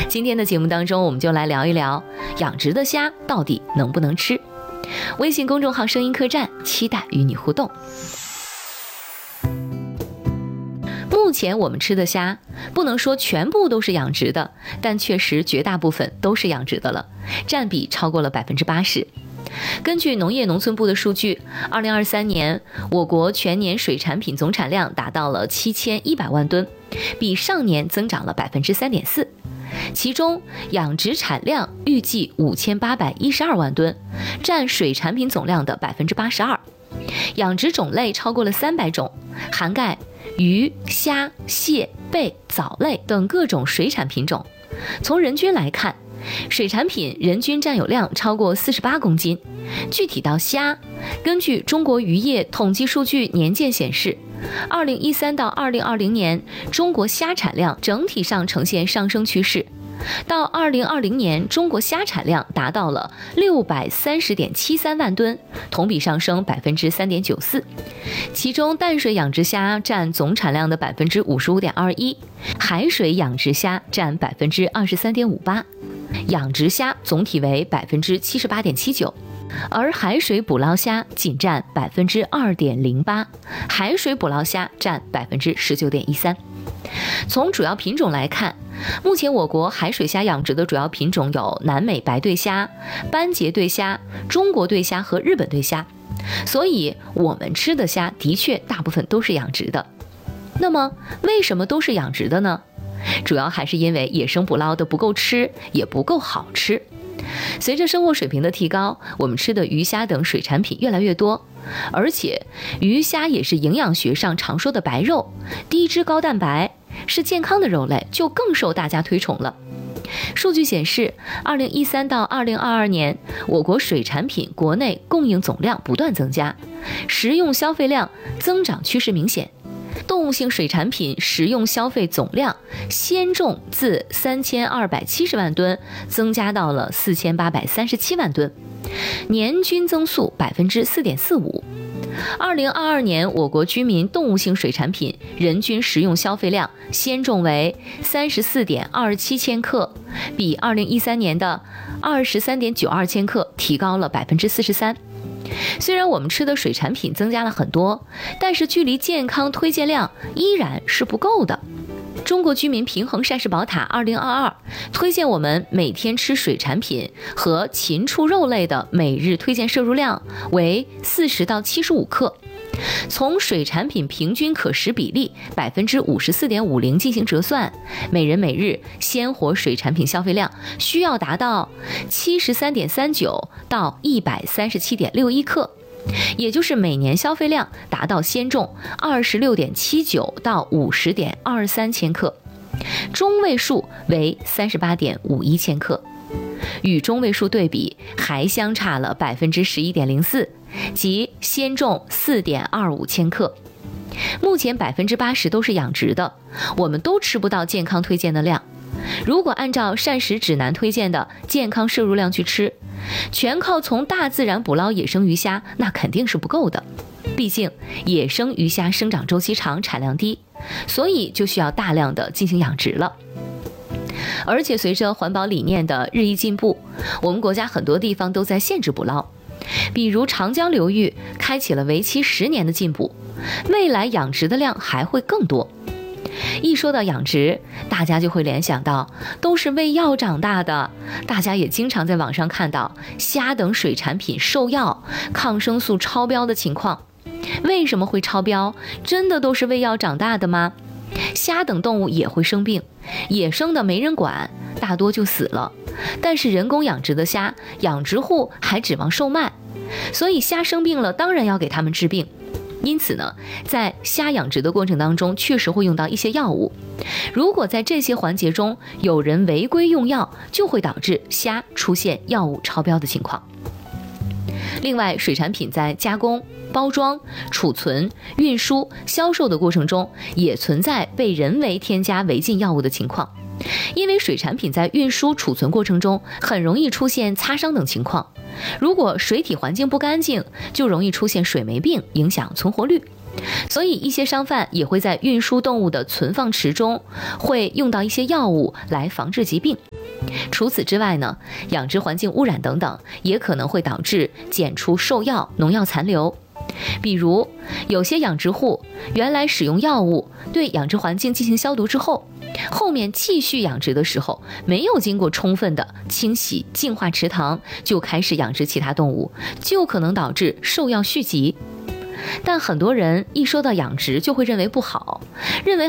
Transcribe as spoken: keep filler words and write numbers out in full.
今天的节目当中，我们就来聊一聊养殖的虾到底能不能吃。微信公众号声音客栈，期待与你互动。目前我们吃的虾不能说全部都是养殖的，但确实绝大部分都是养殖的了，占比超过了百分之八十。根据农业农村部的数据，二零二三年我国全年水产品总产量达到了七千一百万吨，比上年增长了百分之三点四。其中养殖产量预计五千八百一十二万吨，占水产品总量的百分之八十二。养殖种类超过了三百种，涵盖鱼、虾、蟹、贝、藻类等各种水产品种。从人均来看，水产品人均占有量超过四十八公斤。具体到虾，根据中国渔业统计数据年鉴显示，二零一三到二零二零年，中国虾产量整体上呈现上升趋势。到二零二零年，中国虾产量达到了六百三十点七三万吨，同比上升百分之三点九四。其中，淡水养殖虾占总产量的百分之五十五点二一，海水养殖虾占百分之二十三点五八，养殖虾总体为百分之七十八点七九。而海水捕捞虾仅占百分之二点零八，海水捕捞虾占百分之十九点一三。从主要品种来看，目前我国海水虾养殖的主要品种有南美白对虾、斑节对虾、中国对虾和日本对虾，所以我们吃的虾的确大部分都是养殖的。那么为什么都是养殖的呢？主要还是因为野生捕捞的不够吃，也不够好吃。随着生活水平的提高，我们吃的鱼虾等水产品越来越多，而且鱼虾也是营养学上常说的白肉，低脂高蛋白，是健康的肉类，就更受大家推崇了。数据显示，二零一三到二零二二年，我国水产品国内供应总量不断增加，食用消费量增长趋势明显。动物性水产品食用消费总量鲜重自三千二百七十万吨增加到了四千八百三十七万吨，年均增速百分之四点四五。二零二二年，我国居民动物性水产品人均食用消费量鲜重为三十四点二七千克，比二零一三年的二十三点九二千克提高了百分之四十三。虽然我们吃的水产品增加了很多，但是距离健康推荐量依然是不够的。中国居民平衡膳食宝塔二零二二推荐我们每天吃水产品和禽畜肉类的每日推荐摄入量为四十到七十五克。从水产品平均可食比例百分之五十四点五零进行折算，每人每日鲜活水产品消费量需要达到七十三点三九到一百三十七点六一克，也就是每年消费量达到鲜重二十六点七九到五十点二三千克，中位数为三十八点五一千克。与中位数对比，还相差了百分之十一点零四，即鲜重四点二五千克。目前百分之八十都是养殖的，我们都吃不到健康推荐的量。如果按照膳食指南推荐的健康摄入量去吃，全靠从大自然捕捞野生鱼虾，那肯定是不够的。毕竟野生鱼虾生长周期长，产量低，所以就需要大量的进行养殖了。而且随着环保理念的日益进步，我们国家很多地方都在限制捕捞，比如长江流域开启了为期十年的禁捕，未来养殖的量还会更多。一说到养殖，大家就会联想到都是喂药长大的，大家也经常在网上看到虾等水产品受药、抗生素超标的情况。为什么会超标？真的都是喂药长大的吗？虾等动物也会生病，野生的没人管，大多就死了。但是人工养殖的虾，养殖户还指望售卖，所以虾生病了，当然要给他们治病。因此呢，在虾养殖的过程当中，确实会用到一些药物。如果在这些环节中有人违规用药，就会导致虾出现药物超标的情况。另外，水产品在加工、包装、储存、运输、销售的过程中，也存在被人为添加违禁药物的情况。因为水产品在运输、储存过程中很容易出现擦伤等情况，如果水体环境不干净，就容易出现水霉病，影响存活率。所以一些商贩也会在运输动物的存放池中会用到一些药物来防治疾病。 除此之外呢，养殖环境污染等等，也可能会导致检出兽药、农药残留。比如，有些养殖户原来使用药物对养殖环境进行消毒之后，后面继续养殖的时候，没有经过充分的清洗、净化池塘，就开始养殖其他动物，就可能导致兽药续集。但很多人一说到养殖就会认为不好，认为